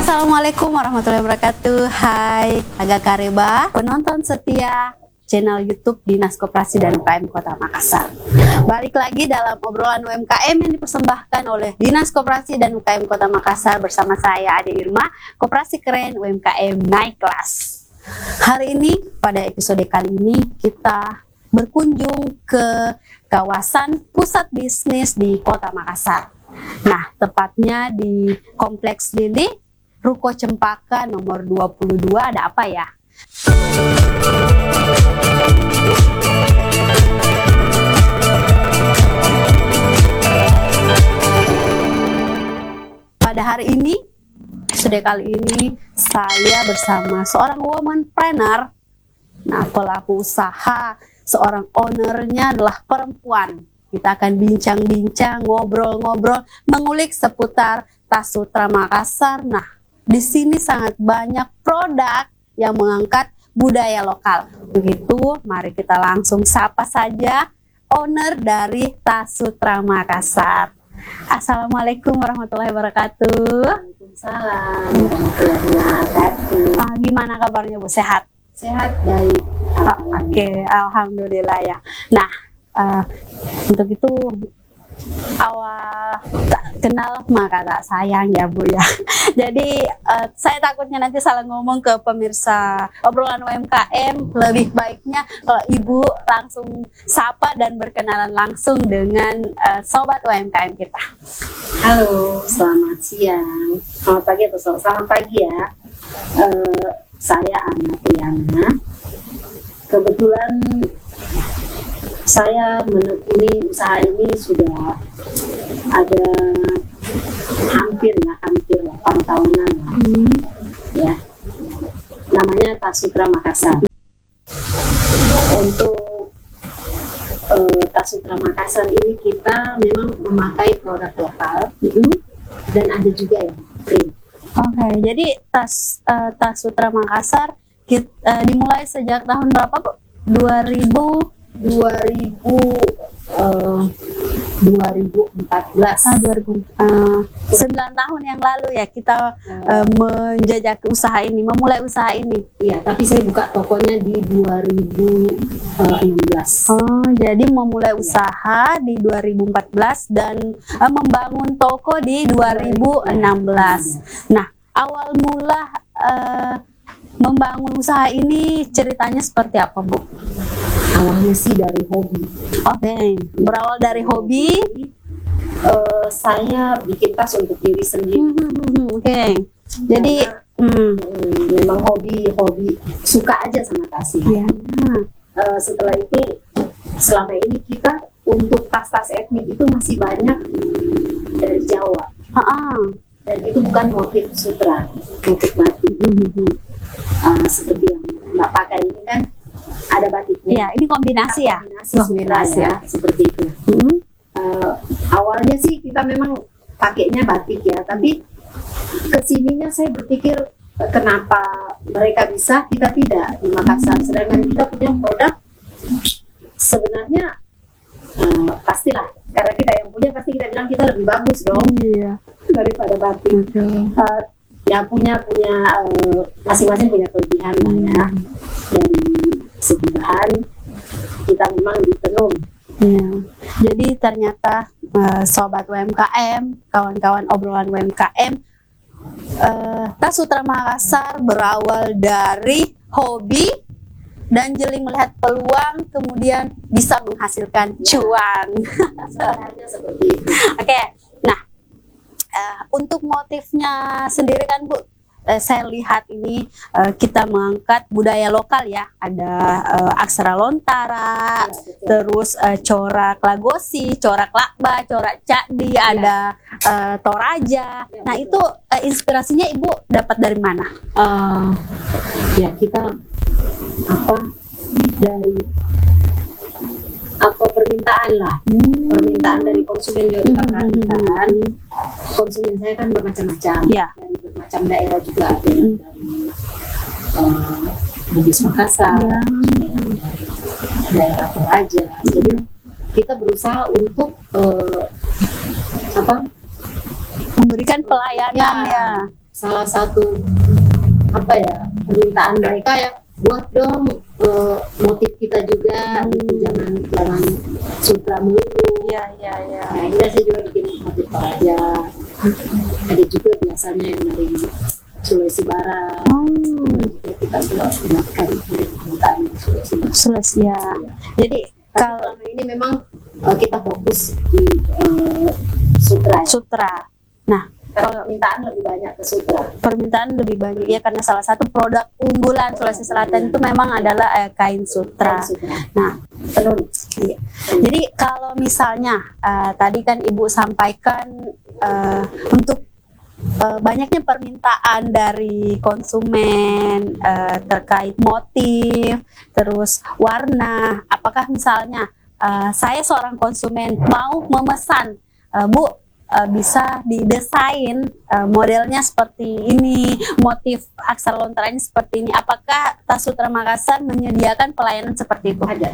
Assalamualaikum warahmatullahi wabarakatuh. Hai Aga Kareba, penonton setia channel YouTube Dinas Koperasi dan UKM Kota Makassar. Balik lagi dalam obrolan UMKM yang dipersembahkan oleh Dinas Koperasi dan UKM Kota Makassar bersama saya Ade Irma, Koperasi Keren UMKM Naik Kelas. Hari ini, pada episode kali ini kita berkunjung ke kawasan pusat bisnis di Kota Makassar. Nah, tepatnya di Kompleks Lili, Ruko Cempaka nomor 22. Ada apa ya? Pada hari ini, episode kali ini saya bersama seorang womanpreneur. Nah, pelaku usaha, seorang ownernya adalah perempuan. Kita akan bincang-bincang, ngobrol-ngobrol, mengulik seputar Tas Sutra Makassar. Nah, di sini sangat banyak produk yang mengangkat budaya lokal. Begitu, mari kita langsung sapa saja owner dari Tas Sutra Makassar. Assalamualaikum warahmatullahi wabarakatuh. Waalaikumsalam warahmatullahi wabarakatuh. Gimana kabarnya Bu? Sehat? Sehat, baik. Oke, alhamdulillah ya. Nah, untuk itu awal tak kenal maka tak sayang ya Bu ya. Jadi saya takutnya nanti salah ngomong ke pemirsa obrolan UMKM. Lebih baiknya kalau Ibu langsung sapa dan berkenalan langsung dengan sobat UMKM kita. Halo, selamat siang, selamat pagi atau selamat pagi ya. Saya Ana Triana. Kebetulan saya menekuni usaha ini sudah ada hampir 8 tahunan lah. Ya, namanya Tas Sutra Makassar. Untuk Tas Sutra Makassar ini kita memang memakai produk lokal dan ada juga yang print. Oke, jadi Tas Sutra Makassar dimulai sejak tahun berapa Bu? 2014. 9 tahun yang lalu ya kita menjajaki usaha ini, memulai usaha ini. Iya, tapi saya buka tokonya di 2016. Oh, jadi memulai usaha di 2014 dan membangun toko di 2016. Nah, awal mula membangun usaha ini ceritanya seperti apa Bu? Awalnya sih dari hobi. Oke, berawal dari hobi. Saya bikin tas untuk diri sendiri. Oke. Jadi memang hobi suka aja sama tasnya. ya. Setelah itu selama ini kita untuk tas-tas etnik itu masih banyak dari Jawa. Dan itu bukan motif sutra, motif batik. Seperti yang Mbak pakai ini kan ada batiknya. Ya, ini kombinasi ya. Kombinasi ya, seperti itu. Awalnya sih kita memang pakainya batik ya, tapi kesininya saya berpikir kenapa mereka bisa, kita tidak di Makassar. Sedangkan kita punya produk sebenarnya pastilah, karena kita yang punya pasti kita bilang kita lebih bagus dong daripada batik. Ya punya masing-masing punya kelebihan lah ya. Dari segi bahan kita memang lebih tenun. Ya. Jadi ternyata sobat UMKM, kawan-kawan obrolan UMKM, Tas Sutra Makassar berawal dari hobi dan jeli melihat peluang, kemudian bisa menghasilkan cuan. Sebenarnya seperti itu. Oke, nah untuk motifnya sendiri kan Bu, saya lihat ini kita mengangkat budaya lokal ya, ada aksara lontara, terus corak lagosi, corak lakba, corak cakdi, ada toraja. Nah itu inspirasinya Ibu dapat dari mana? Ya kita dari permintaan lah, permintaan dari konsumen juga diperhatikan. Konsumen saya kan bermacam-macam, dari bermacam daerah juga, ada yang dari Bugis Makassar, daerah Toraja. Jadi kita berusaha untuk memberikan pelayanan ya. salah satu apa ya permintaan mereka ya, buat dong motif kita juga, jangan sutra melulu. Iya, iya, iya. Nah, ini saya juga bikin motif Toraja. Ada juga biasanya yang dari Sulawesi Barat. Kita juga gunakan permintaan Sulawesi Barat. Sulawesi ya. Jadi Kalau ini memang kita fokus di sutra. sutra. Nah, Kalau permintaan lebih banyak ke sutra. permintaan lebih banyak ya karena salah satu produk unggulan Sulawesi Selatan itu memang adalah kain sutra. Nah, Tenun. iya. Jadi kalau misalnya tadi kan Ibu sampaikan untuk banyaknya permintaan dari konsumen terkait motif, terus warna. Apakah misalnya saya seorang konsumen mau memesan, Bu, bisa didesain modelnya seperti ini, motif aksara lontaranya seperti ini. Apakah Tas Sutra Makassar menyediakan pelayanan seperti itu? Ada.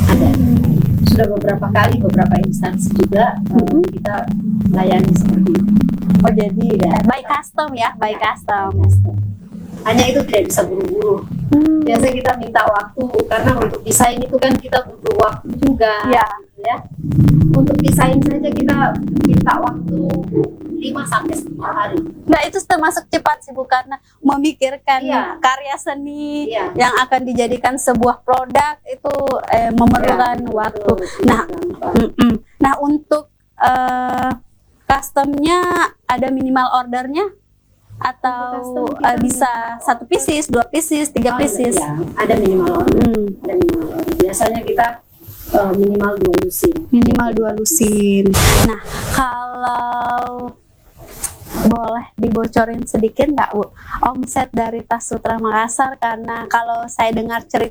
Sudah beberapa kali, beberapa instansi juga kita layani seperti itu. Oh, jadi by custom ya, by custom. Hanya itu tidak bisa buru-buru. Biasanya kita minta waktu karena untuk desain itu kan kita butuh waktu juga. Ya. Ya. Untuk desain saja kita minta waktu 5-10 hari. Nah, itu termasuk cepat sih Bu, karena memikirkan Iya. karya seni Iya. yang akan dijadikan sebuah produk itu memerlukan waktu. Nah, nah untuk customnya ada minimal ordernya atau Untuk custom kita bisa 1 pieces, 2 pieces, 3 pieces? Ya, ada minimal order. Ada minimal order. Biasanya kita minimal 2 lusin. Minimal 2 lusin. Nah, kalau boleh dibocorin sedikit nggak Bu, omset dari Tas Sutra Makassar? Karena kalau saya dengar cerita